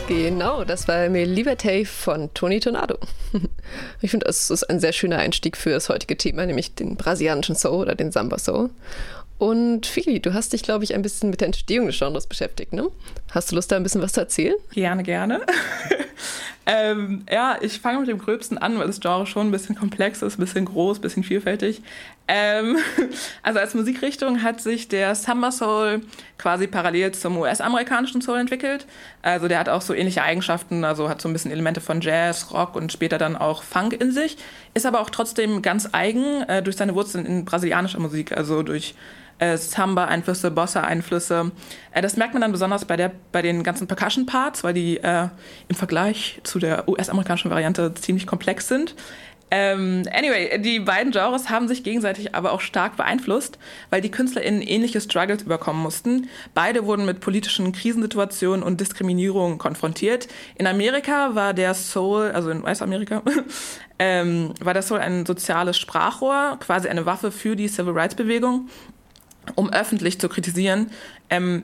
Genau, das war Me Liberté von Tony Tornado. Ich finde, es ist ein sehr schöner Einstieg für das heutige Thema, nämlich den brasilianischen Soul oder den Samba Soul. Und Fili, du hast dich, glaube ich, ein bisschen mit der Entstehung des Genres beschäftigt, ne? Hast du Lust, da ein bisschen was zu erzählen? Gerne. Ich fange mit dem Gröbsten an, weil das Genre schon ein bisschen komplex ist, ein bisschen groß, ein bisschen vielfältig. Also als Musikrichtung hat sich der Samba Soul quasi parallel zum US-amerikanischen Soul entwickelt. Also der hat auch so ähnliche Eigenschaften, also hat so ein bisschen Elemente von Jazz, Rock und später dann auch Funk in sich. Ist aber auch trotzdem ganz eigen durch seine Wurzeln in brasilianischer Musik, also durch Samba-Einflüsse, Bossa-Einflüsse. Das merkt man dann besonders bei den ganzen Percussion-Parts, weil die im Vergleich zu der US-amerikanischen Variante ziemlich komplex sind. Anyway, die beiden Genres haben sich gegenseitig aber auch stark beeinflusst, weil die KünstlerInnen ähnliche Struggles überkommen mussten. Beide wurden mit politischen Krisensituationen und Diskriminierung konfrontiert. In Amerika war der Soul, also in US-Amerika, war der Soul ein soziales Sprachrohr, quasi eine Waffe für die Civil Rights Bewegung, um öffentlich zu kritisieren,